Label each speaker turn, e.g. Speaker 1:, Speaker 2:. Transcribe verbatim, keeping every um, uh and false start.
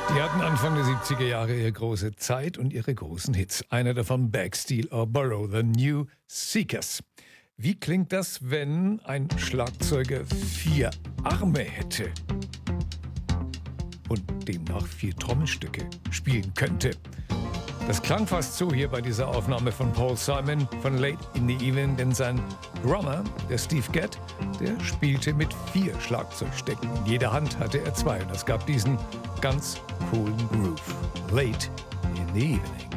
Speaker 1: Die hatten Anfang der siebziger Jahre ihre große Zeit und ihre großen Hits. Einer davon Back, Steal or Borrow, The New Seekers. Wie klingt das, wenn ein Schlagzeuger vier Arme hätte und demnach vier Trommelstücke spielen könnte? Das klang fast so hier bei dieser Aufnahme von Paul Simon von Late in the Evening, denn sein Drummer, der Steve Gadd, der spielte mit vier Schlagzeugstecken. In jeder Hand hatte er zwei und das gab diesen ganz coolen Groove. Late in the Evening.